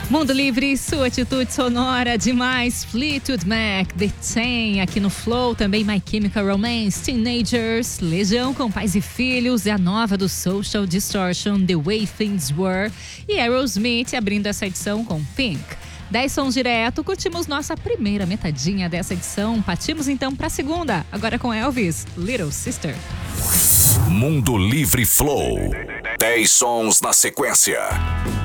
Mundo Livre, sua atitude sonora demais. Fleetwood Mac, The Ten, aqui no Flow. Também My Chemical Romance, Teenagers, Legião com Pais e Filhos. E a nova do Social Distortion, The Way Things Were. E Aerosmith abrindo essa edição com Pink. 10 sons direto, curtimos nossa primeira metadinha dessa edição. Partimos então para a segunda, agora com Elvis, Little Sister. Mundo Livre Flow. 10 sons na sequência.